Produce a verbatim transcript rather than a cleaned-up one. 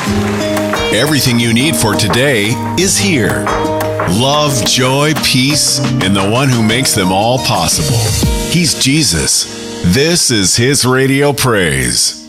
Everything you need for today is here. Love, joy, peace, and the one who makes them all possible. He's Jesus. This is His Radio Praise.